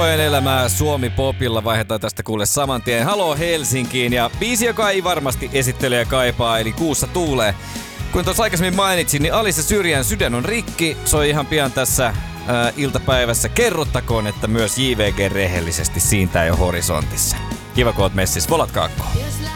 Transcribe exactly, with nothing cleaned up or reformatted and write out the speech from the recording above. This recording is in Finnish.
Elämää Suomi Popilla vaihdetaan tästä kuule saman tien Halo Helsinkiin ja biisi, joka ei varmasti esittelijä kaipaa, eli Kuussa tuulee. Kun tuossa aikaisemmin mainitsin, niin Alisa Syrjän Sydän on rikki. Soi ihan pian tässä ää, iltapäivässä. Kerrottakoon, että myös J V G rehellisesti siintää jo horisontissa. Kiva kun oot messissä. Volat kaakkoon.